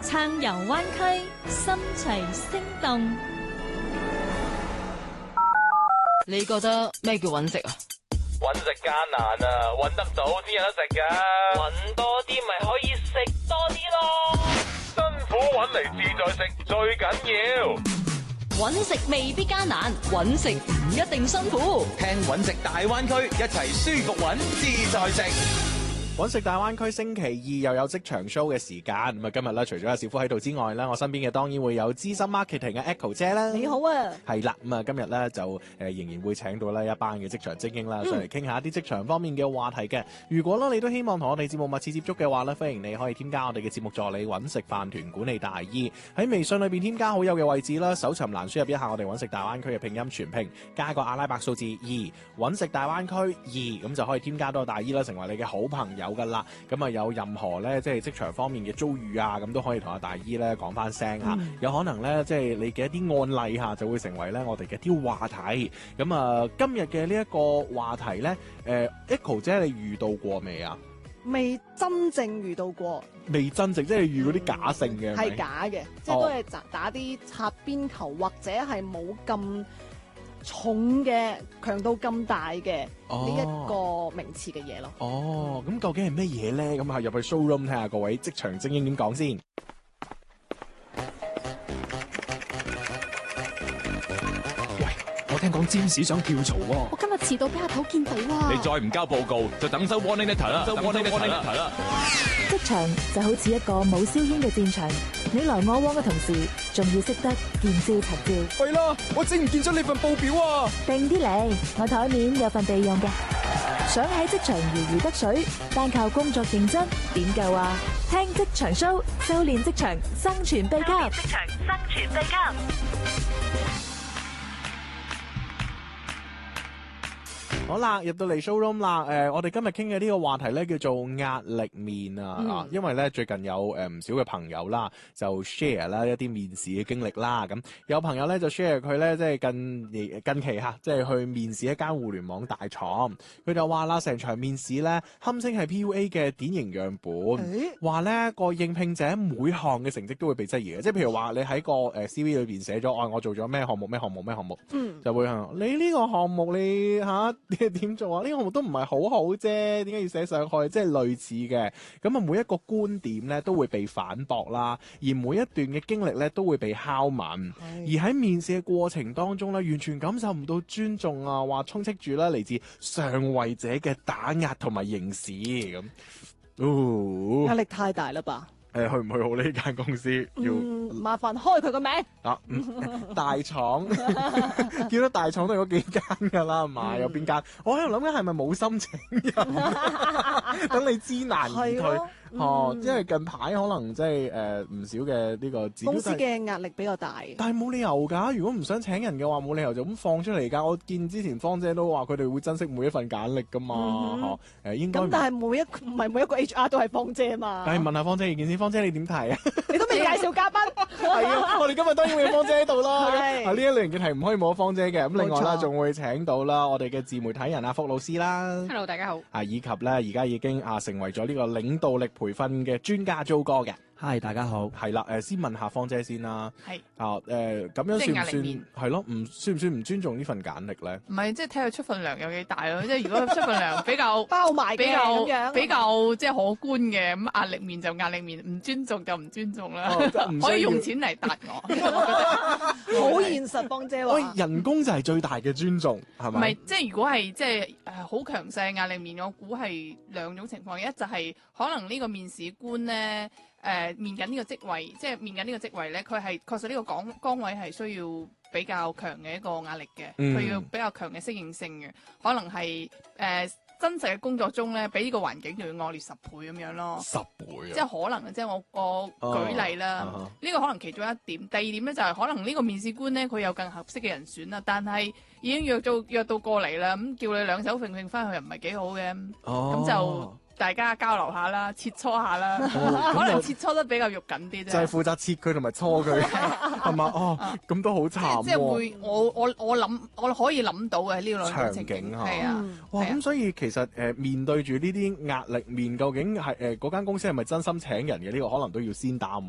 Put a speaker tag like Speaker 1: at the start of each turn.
Speaker 1: 撐遊灣區，心齊聲動。
Speaker 2: 你覺得咩叫揾食啊？
Speaker 3: 揾食艱難啊，揾得到先有得食噶。揾多啲咪可以食多啲咯。辛苦揾嚟自在食最緊要。
Speaker 2: 揾食未必艱難，揾食唔一定辛苦。
Speaker 4: 聽揾食大灣區，一齊舒服揾，自在食。
Speaker 5: 揾食大灣區星期二又有職場 show 嘅時間，咁啊今日咧除咗阿小夫喺度之外咧，我身邊嘅當然會有資深 marketing 嘅 Echo 姐啦。
Speaker 6: 你好啊，
Speaker 5: 係啦，咁啊今日咧就仍然會請到咧一班嘅職場精英啦，上嚟傾下一啲職場方面嘅話題嘅。如果咧你都希望同我哋節目密切接觸嘅話咧，歡迎你可以添加我哋嘅節目助理揾食飯團管理大二喺微信裏邊添加好友嘅位置啦，搜尋欄輸入一下我哋揾食大灣區嘅拼音全拼，加個阿拉伯數字2，揾食大灣區2，咁就可以添加到大二啦，成為你嘅好朋友噶啦。咁啊有任何咧即係職場方面嘅遭遇啊，咁都可以同阿大姨咧講翻聲吓，有可能咧即係你嘅一啲案例吓，就會成為咧我哋嘅啲話題。咁啊今日嘅呢一個話題咧，Echo 姐你遇到過未啊？
Speaker 6: 未真正遇到過，
Speaker 5: 未真正即係遇嗰啲假性嘅，
Speaker 6: 係假嘅，即係都係打啲擦邊球，或者係冇咁重嘅強度咁大嘅呢一個名詞嘅嘢咯。
Speaker 5: 哦，咁究竟係咩嘢咧？咁啊入去 showroom 睇下各位職場精英點講先。
Speaker 7: 我聽講占士想跳槽喎，
Speaker 8: 我今日遲到俾阿頭見到啊！
Speaker 3: 你再唔交報告，就等收 warning letter 啦，收 warning letter 啦。
Speaker 8: 職場就好似一個冇硝煙嘅戰場，你來我往嘅同時，仲要識得見招拆招。
Speaker 7: 喂啦，我整唔見咗你份報表啊！
Speaker 8: 定啲嚟，我台面有份備用嘅。想喺職場如魚得水，單靠工作認真點夠啊？聽職場 show，修煉職場生存秘笈。職場生存秘笈。
Speaker 5: 好啦，入到嚟 showroom 啦，我哋今日傾嘅呢個話題咧叫做壓力面啊，因為咧最近有唔少嘅朋友啦，就 share 啦一啲面試嘅經歷啦，咁有朋友咧就 share 佢咧即係近期吓，即係去面試一間互聯網大廠，佢就話啦，成場面試咧堪稱係 PUA 嘅典型樣本，話咧個應聘者每項嘅成績都會被質疑嘅，即係譬如話你喺個CV 裏邊寫咗，我做咗咩項目，就會你呢個項目你點做啊？呢個項目都唔係好好啫，點解要寫上去？即係類似嘅，咁啊每一個觀點咧都會被反駁啦，而每一段嘅經歷咧都會被拷問，而喺面試嘅過程當中咧，完全感受唔到尊重啊，話充斥住啦嚟自上位者嘅打壓同埋凝視咁，
Speaker 6: 壓力太大啦吧？
Speaker 5: 去唔去好呢間公司？要
Speaker 6: 麻煩開佢個名
Speaker 5: 大廠見到大廠都有幾間噶啦，係嘛？有邊間？我喺度諗緊係咪冇心請人，等你知難而退。因為近排可能即係唔少嘅呢個
Speaker 6: 公司嘅壓力比較大。
Speaker 5: 但係冇理由噶，如果唔想請人嘅話，冇理由就咁放出嚟噶。我見之前芳姐都話佢哋會珍惜每一份簡歷噶嘛，應該。
Speaker 6: 咁但係唔係每一個 HR 都係芳姐嘛？
Speaker 5: 係問下芳姐意見先，芳姐你點睇啊？
Speaker 6: 你都未介紹嘉賓。
Speaker 5: 係啊，我哋今日當然會有芳姐喺度啦。係呢一類型嘅題唔可以冇芳姐嘅。咁另外啦，仲會請到啦我哋嘅自媒體人阿福老師啦。
Speaker 9: Hello， 大家好。
Speaker 5: 以及咧而家已經成為咗呢個領導力培訓嘅專家租哥嘅。
Speaker 10: Hi， 大家好。
Speaker 5: 係啦，先問下芳姐先啦。
Speaker 9: 係。
Speaker 5: 咁樣算唔算係咯？算唔算唔尊重呢份簡歷咧？
Speaker 9: 唔係，即係睇佢出份糧有幾大咯。即係如果出份糧比較
Speaker 6: 包埋
Speaker 9: 比較即係可觀嘅，咁壓力面就壓力面，唔尊重就唔尊重啦。可以用錢嚟答我，我覺得
Speaker 6: 好現實，芳姐話。
Speaker 5: 喂，人工就係最大嘅尊重，係咪？
Speaker 9: 唔係，即係如果係即係好強勢壓力面，我估係兩種情況。一就係可能呢個面試官咧。面緊呢個職位，即係面緊呢個職位咧，佢係確實呢個崗位係需要比較強嘅一個壓力嘅，佢要比較強嘅適應性嘅，可能係真實嘅工作中咧，比呢個環境仲要惡劣10倍咁樣咯。
Speaker 5: 10倍啊！
Speaker 9: 即係可能即係我舉例啦，呢個可能其中一點。第二點咧就係可能呢個面試官咧，佢有更合適嘅人選啦，但係已經約到過嚟啦，咁叫你兩手揈翻去又唔係幾好嘅，咁就。大家交流下啦，切磋下啦，可能切磋得比較肉緊啲啫。
Speaker 5: 就係負責切佢同埋搓佢，係嘛？咁都好慘。
Speaker 9: 即係會，我諗，我可以諗到嘅呢兩種情景係啊。
Speaker 5: 哇！咁所以其實面對住呢啲壓力面，究竟係嗰間公司係咪真心請人嘅？呢個可能都要先打問